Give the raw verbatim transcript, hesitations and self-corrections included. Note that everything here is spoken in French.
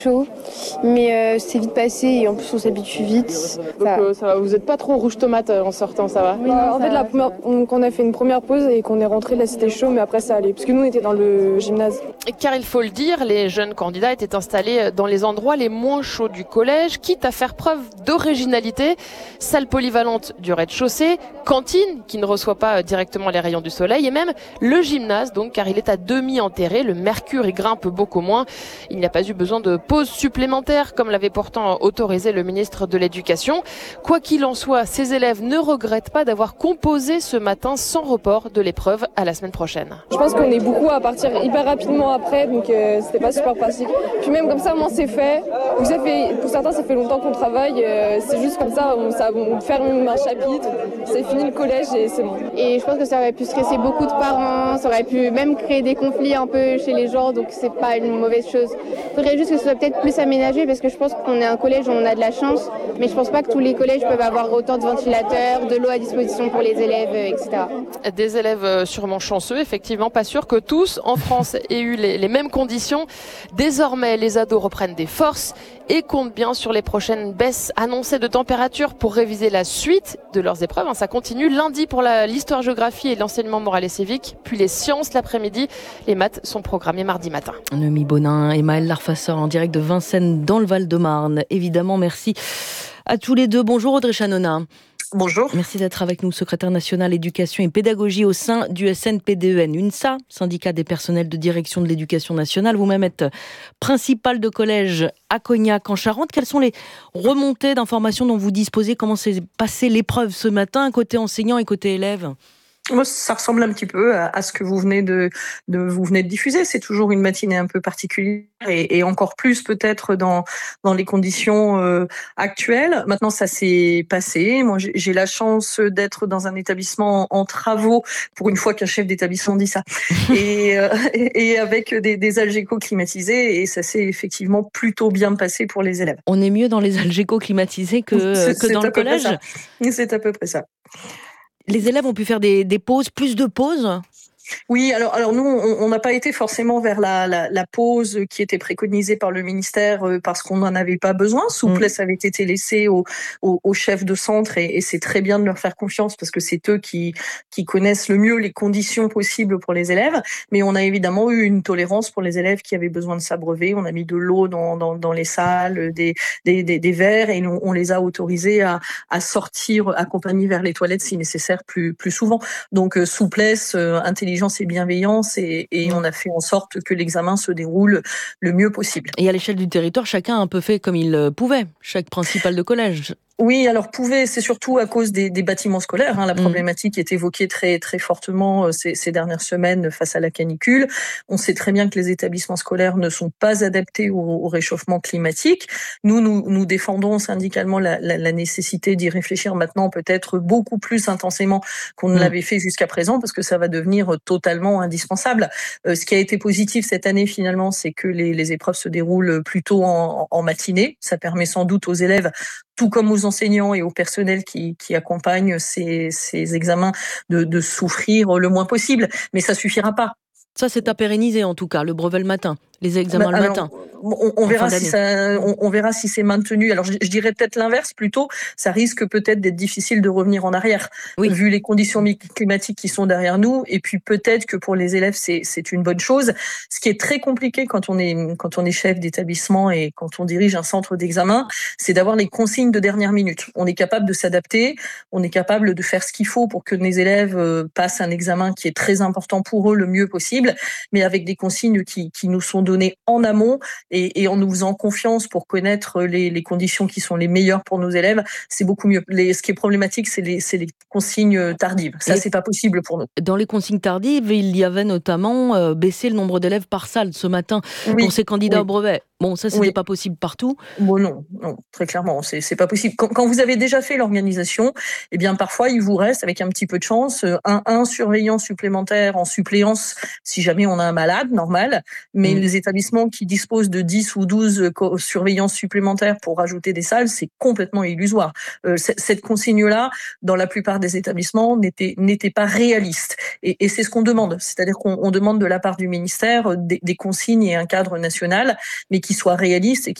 chaud, mais euh, c'est vite passé et en plus on s'habitue vite. Donc ça... Euh, ça, vous n'êtes pas trop rouge tomate en sortant, ça va? Oui, non, En ça fait, va, la première, on, quand on a fait une première pause et qu'on est rentré, là c'était chaud, mais après ça allait, parce que nous on était dans le gymnase. Car il faut le dire, les jeunes candidats étaient installés dans les endroits les moins chauds du collège, quitte à faire preuve d'originalité. Salle polyvalente du rez-de-chaussée, cantine qui ne reçoit pas directement les rayons du soleil, et même le gymnase, donc, car il est à demi enterré, le mercure y grimpe beaucoup moins. Il n'y a pas eu besoin de pause supplémentaire, comme l'avait pourtant autorisé le ministre de l'Éducation. Quoi qu'il en soit, ces élèves ne regrettent pas d'avoir composé ce matin sans report de l'épreuve à la semaine prochaine. Je pense qu'on est beaucoup à partir hyper rapidement après, donc euh, c'était pas super pratique. Puis même comme ça, moi c'est fait. Donc ça fait, pour certains, ça fait longtemps qu'on travaille. Euh, c'est juste comme ça, on, ça, on ferme un chapitre, c'est fini le collège et c'est bon. Et je pense que ça aurait pu stresser beaucoup de parents, ça aurait pu même créer des conflits un peu chez les gens, donc c'est pas une mauvaise chose. Il faudrait juste que ce soit peut-être plus aménagé, parce que je pense qu'on est un collège où on a de la chance, mais je pense pas que tous les collèges peuvent avoir autant de ventilateurs, de l'eau à disposition pour les élèves, et cetera. Des élèves sûrement chanceux, effectivement, pas sûr que tous en France aient eu les, les mêmes conditions. Désormais, les ados reprennent des forces et comptent bien sur les prochaines baisses annoncées de température pour réviser la suite de leurs épreuves. Ça continue lundi pour la, l'histoire-géographie et l'enseignement moral et civique, puis les sciences l'après-midi. Les maths sont programmées mardi matin. Noémie Bonin et Maëlle Larfasseur en direct de Vincennes dans le Val-de-Marne. Évidemment, merci à tous les deux. Bonjour Audrey Chanona. Bonjour. Merci d'être avec nous, secrétaire national éducation et pédagogie au sein du S N P D E N, UNSA, syndicat des personnels de direction de l'éducation nationale. Vous-même êtes principale de collège à Cognac en Charente. Quelles sont les remontées d'informations dont vous disposez? Comment s'est passée l'épreuve ce matin, côté enseignant et côté élève? Moi, ça ressemble un petit peu à, à ce que vous venez de, de vous venez de diffuser. C'est toujours une matinée un peu particulière et, et encore plus peut-être dans dans les conditions euh, actuelles. Maintenant, ça s'est passé. Moi, j'ai, j'ai la chance d'être dans un établissement en, en travaux, pour une fois qu'un chef d'établissement dit ça, et, euh, et, et avec des, des algécos climatisés, et ça s'est effectivement plutôt bien passé pour les élèves. On est mieux dans les algécos climatisés que c'est, que c'est dans le collège. C'est à peu près ça. Les élèves ont pu faire des, des pauses, plus de pauses? Oui, alors, alors nous, on n'a pas été forcément vers la, la, la pause qui était préconisée par le ministère euh, parce qu'on n'en avait pas besoin. Souplesse mmh. avait été laissée aux au, au chefs de centre et, et c'est très bien de leur faire confiance parce que c'est eux qui, qui connaissent le mieux les conditions possibles pour les élèves. Mais on a évidemment eu une tolérance pour les élèves qui avaient besoin de s'abreuver. On a mis de l'eau dans, dans, dans les salles, des, des, des, des verres et on, on les a autorisés à, à sortir accompagnés vers les toilettes si nécessaire plus, plus souvent. Donc euh, souplesse, euh, intelligence et bienveillance et, et on a fait en sorte que l'examen se déroule le mieux possible. Et à l'échelle du territoire, chacun a un peu fait comme il pouvait, chaque principal de collège. Oui, alors pouvait, c'est surtout à cause des, des bâtiments scolaires. Hein, la problématique mmh. est évoquée très très fortement ces, ces dernières semaines face à la canicule. On sait très bien que les établissements scolaires ne sont pas adaptés au, au réchauffement climatique. Nous, nous, nous défendons syndicalement la, la, la nécessité d'y réfléchir maintenant peut-être beaucoup plus intensément qu'on ne mmh. l'avait fait jusqu'à présent, parce que ça va devenir totalement indispensable. Euh, ce qui a été positif cette année finalement, c'est que les, les épreuves se déroulent plutôt en, en matinée. Ça permet sans doute aux élèves, tout comme aux enseignants et au personnel qui, qui accompagnent ces, ces examens, de, de souffrir le moins possible. Mais ça suffira pas. Ça, c'est à pérenniser en tout cas, le brevet le matin, les examens bah, alors, le matin. On, on, verra si ça, on, on verra si c'est maintenu. Alors je, je dirais peut-être l'inverse plutôt. Ça risque peut-être d'être difficile de revenir en arrière, oui. vu les conditions climatiques qui sont derrière nous. Et puis peut-être que pour les élèves c'est, c'est une bonne chose. Ce qui est très compliqué quand on est quand on est chef d'établissement et quand on dirige un centre d'examen, c'est d'avoir les consignes de dernière minute. On est capable de s'adapter, on est capable de faire ce qu'il faut pour que les élèves passent un examen qui est très important pour eux le mieux possible, mais avec des consignes qui, qui nous sont données en amont. Et, et en nous faisant confiance pour connaître les, les conditions qui sont les meilleures pour nos élèves, c'est beaucoup mieux. Les, ce qui est problématique, c'est les, c'est les consignes tardives. Ça, et c'est pas possible pour nous. Dans les consignes tardives, il y avait notamment euh, baissé le nombre d'élèves par salle ce matin oui. pour ces candidats oui. au brevet. Bon, ça, c'était oui. pas possible partout. Bon, non, non, très clairement, c'est, c'est pas possible. Quand, quand vous avez déjà fait l'organisation, eh bien, parfois, il vous reste, avec un petit peu de chance, un, un surveillant supplémentaire en suppléance, si jamais on a un malade, normal. Mais mmh. les établissements qui disposent de dix ou douze surveillants supplémentaires pour rajouter des salles, c'est complètement illusoire. Euh, cette consigne-là, dans la plupart des établissements, n'était, n'était pas réaliste. Et, et c'est ce qu'on demande. C'est-à-dire qu'on on demande de la part du ministère des, des consignes et un cadre national, mais qui qui soit réaliste et